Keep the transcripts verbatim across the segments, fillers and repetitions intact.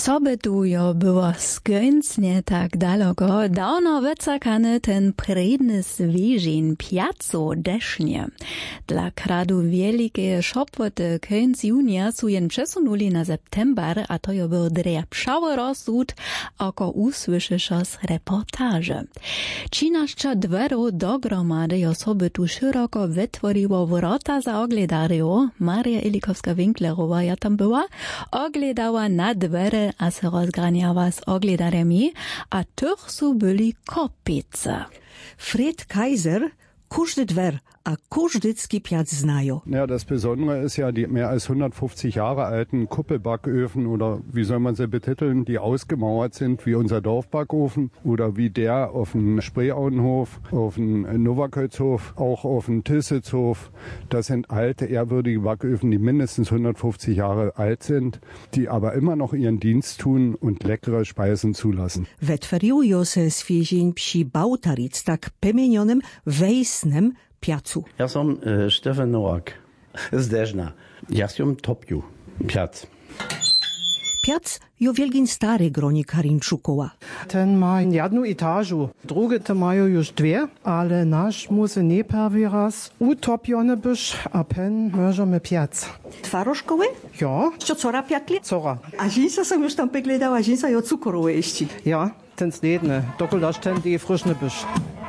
Sobytu jo było skąd nie tak daleko, dawno wycakany ten predny zwierzeń piazzo desznie. Dla kradu wielkie szopwoty końc junia su jen przesunuli na september, a to jo był drepszały rozsud, oko usłyszysz z reportaże. Czynaszcza dweru do gromady jo sobytu szeroko wytworiło wrota za ogledario. Maria Ilikowska-Winklerowa ja tam była, ogledała na dwery a se rozgraniała z ogledarami, a tych su byli kopice. Fred Kaiser, każdy dwer, a każdycki piac znają. Ja, das Besondere ist ja die mehr als hundertfünfzig Jahre alten Kuppelbacköfen oder wie soll man sie betiteln, die ausgemauert sind wie unser Dorfbackofen oder wie der auf dem Spreeauenhof, auf dem Novakötzhof, auch auf dem Tilsitzhof. Das sind alte, ehrwürdige Backöfen, die mindestens hundertfünfzig Jahre alt sind, die aber immer noch ihren Dienst tun und leckere Speisen zulassen. Wytworzyło się świeżeń przy Bautaric, tak pemienionym wejsnym piacu. Ja sam e, Stefan Nowak z Deżna. Ja sam topiu piac. Piac jo wielgin stary groni Karinčukova. Ten ma jednu etażu. Drugie te mają już dwie, ale nasz musi nie prawie raz utopiony być, a pen możemy piac. Twarożkowy? Ja. Co cora piakli? Cora. A żinsa sam już tam pegledała, żinsa jo cukorowe jeści. Ja, ten sledny. Dokeldaż ten die frischne być.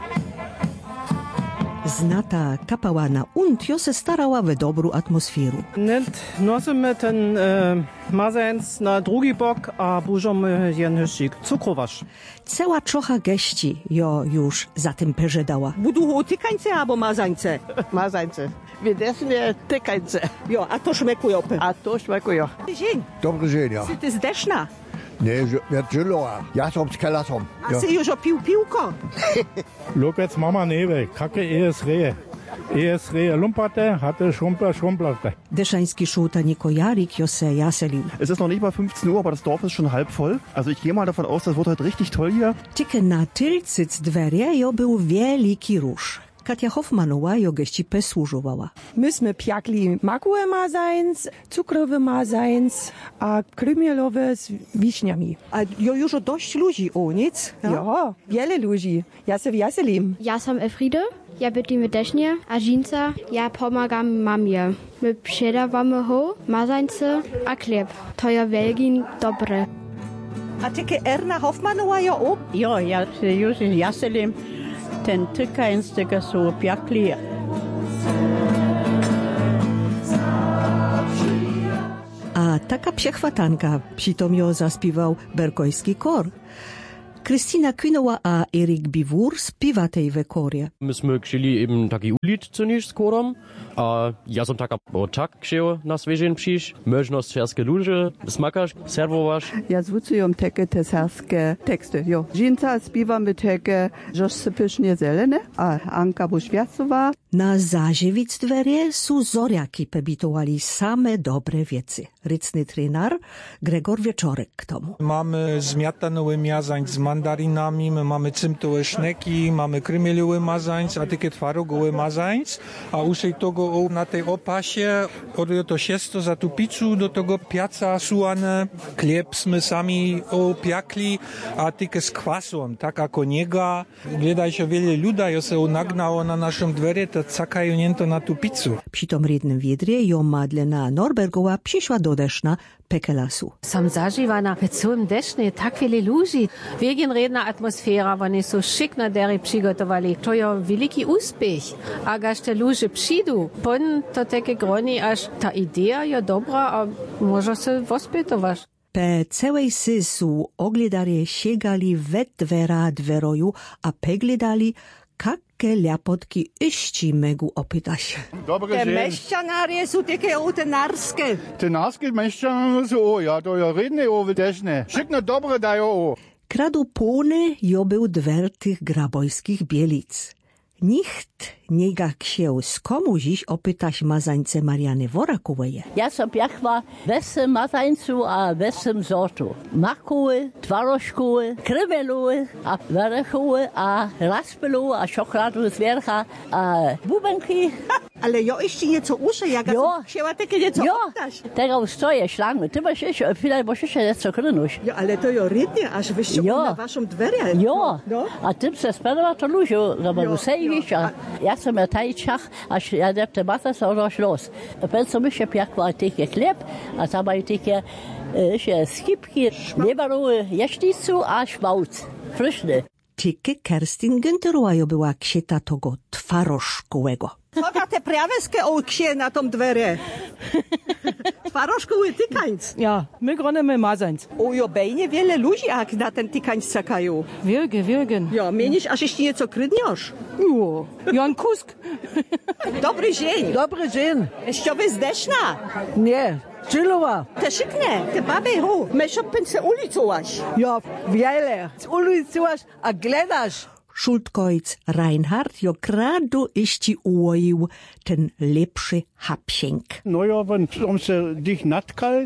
Znata kapałana und jo se starała w dobrą atmosferu. Net nosimy ten e, mazens na drugi bok, a bużomy jen hyszik. Cukrowasz. Cała czocha geści jo już za tym perzedała. Budu tykańce albo mazańce? Mazańce. Wir essen wir tykańce. Jo, a to szmekują. A to szmekują. Dzień. Dobry dzień, ja. Ty z Deszna? Nie, ja Żyloa. Ja som z Kelasom. A ty już opił piłko? Lukas mama nebe, kacke es reje. Es reje lumpate, hatte Schrumpler, Schrumpplerte. Deszański szułtaniko Jarik jo se jaselił. Es ist noch nicht mal fünfzehn Uhr, aber das Dorf ist schon halb voll. Also ich gehe mal davon aus, das wird heute richtig toll hier. Tylko na tylcyc dwerie jo był wielki rusz. Katja Hoffmanowa jo geści pesłużowała. Myśmy piakli makułe mazańc, cukrowe mazańc, a krymielowe z wiśniami. A jo już dość ludzi, o nic? Ja, ja wiele ludzi. Ja se wjaselim. Ja sam Elfriede, ja bytimy Deśnie, a żinca, ja pomagam mamie. My przedawamy ho, mazańce, a chleb. To ja wielgin dobre. A tylko Erna Hoffmanowa jo o? Jo, ja se już jaselim. Ten tykaństy so piakli. A taka przechwatanka przytom jo zaśpiewał berkojski kor. Krystyna Künowa a Erik Biwur śpiewa tej w korie. Myśmy chcieli eben taki ulic zunächst z korem, a ja som taka o tak chciał na zwierzeń przyjść. Możność ferskie ludzie, smakasz, serwowasz. Ja zwucuję takie te serskie teksty, jo. Żinca śpiewamy takie, żeż se pysznie zelene, a Anka Buszwiacowa. Na zażywic dwerie su zoriaki pebitowali same dobre wiece. Rycny trener Gregor Wieczorek k tomu. Mamy zmiatanowy mazańc z mandarinami, my mamy cymtowe szneki, mamy krymielowy mazańc, a takie twarogowy mazańc, a uszej tego na tej opasie, od to siesto za tu pizzu, do tego piaca suane, chleb sme sami opiakli, a takie z kwasem, tak jako niega. Gledaj się wiele luda, jo se nagnało na naszym dwerie, to cakają niento na tu pizzu. Przy tom rydnym wiedrie jo Madlena Norbergowa przyszła do Deszna pekelasu. Sam zażywana w całym Desznie tak wiele ludzi. Wielgin redna atmosfera, oni so szyk na deri przygotowali. To jest wielki uspech. A gaż te ludzie przyjdą, pon to takie groni, aż ta idea jest dobra, a może się wospytować. Pe całej sysu ogledare siegali we dwera dweroju, a pegledali, kakie lepotki iści megu opytać. Dobry Te dzień. meszczaнаrie są takie utenarskie. Tenarskie meszczane są, ja, to ja redne owe Deżne. Szykno dobre dają o. Kradu pony jo był dwer tych grabojskich bielic. Nikt nie chciał z komu dziś opytać mazańce Mariany Worakowej. Ja sam piachła wesem mazańcu, a wesem sortu. Makowy, twarożkowy, krymelowy, a warechowy, a raspelowy, a czekoladowy z wiercha, a bubenki. Ale ja jeszcze nieco uszę, jak ja chciała takie nieco ja. oddać. Tego stoję szlangu, ty masz jeszcze, chwilę, bo jeszcze nieco krynuś. Ja, ale to ja rydnie, aż wyście ja. na waszą dwerę. Ja, no. A ty se spadła to luźu, no bo sejdzisz, a ja sam na tajczach, aż ja depte mata, so roś los. A pen so myście piakła takie chleb, a tam mają takie jeszcze skipki, niebarowy jaśnicu, a szmałc, fryszny. Tyke Kerstin Günterowa była ksieta tego twarożkołego. Koga te praweske o ksie na tą dwerę? Twarożkoły tykańc. Ja, my gronemy mazańc. O, jo bejnie wiele ludzi jak na ten tykańc czekają. Wielge, wielgen. Ja, mienisz, aż jeszcze nieco krydniesz. Jo, Jan Kusk. Dobry dzień. Dobry dzień. Ściowy z Deszna? Nie. Czylowa. Te szykne, te baby, ho, meszopyn se ulicować. Ja, wiele. Z ulicować, a gledasz. Schultkojc Reinhard jo kradu iści ułoił ten lepszy hapsienk. No ja, wenn um se dich natkal.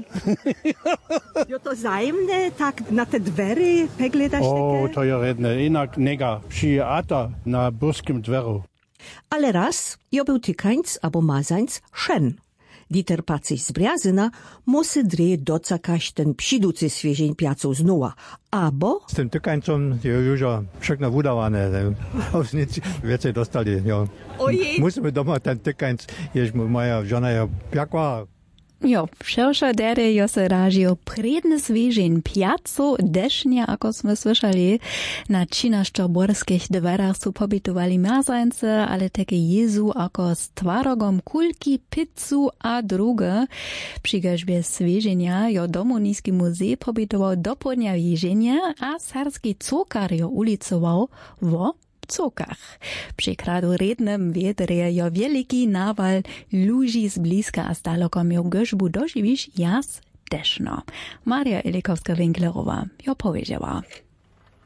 Jo to zajemne, tak na te dwery pegledasz takie? O, to ja redne, inak nega, przyjata na burskim dweru. Ale raz, jo był tykańc abo mazańc szen. Dieter Pacyś z Brjazyna musy drie docakaś ten psiducy świeżeń piacą znowa. Abo... Z tym tykańcom je już wszystko wudawane. Aus nic więcej dostali. Ja. Ojej. Musimy doma ten tykańc, jeż moja żona je piakła. Jo, wszelsza dere jo se ražio predne svežin piaco dešnia, ako sme slyšali. Na činaščoborských dverách sú pobytovali mazajnce, ale také jezu ako s tvarogom kulky, pizzu a druge. Pri gažbie sveženia jo Domonísky muzej pobytoval do podňa ježenia a sarský cokar jo ulicoval vo cokach. Przy kradu rednym wiedrie jo wielki nawal ludzi z bliska a z daleko miał gorzbu dożywisz jas deszno. Maria Elikowska-Winklerowa jo powiedziała.